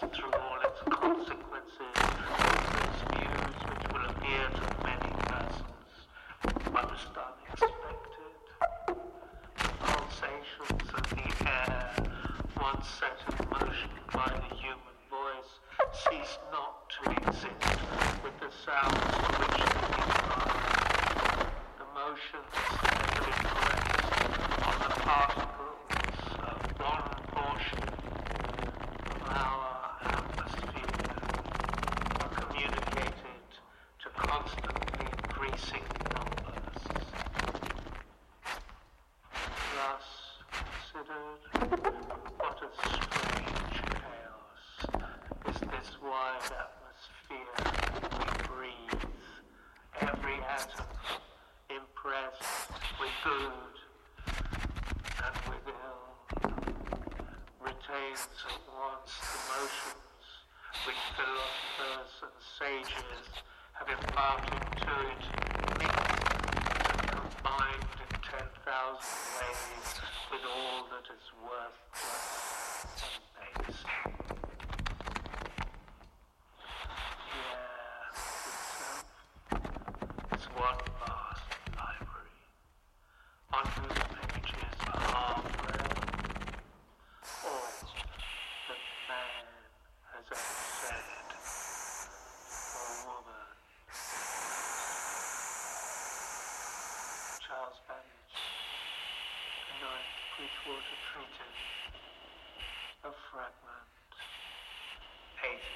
through all its consequences, its views which will appear to many persons most unexpected. Pulsations of the air, once set in motion by the human voice, cease not to exist with the sounds to which they give rise. The motions that have been pressed on the particles of one portion of our atmosphere are communicated to constantly increasing numbers. Thus considered, what a strange chaos is this wide atmosphere we breathe, every atom impressed with good and with ill, retains at once the motions which philosophers and sages have imparted to it, mixed and combined in 10,000 ways with all that is worthless and base. The air itself is one vast library, on whose pages are read all that man has ever said or woman. Charles Babbage, The Ninth Bridgewater Treatise, a fragment.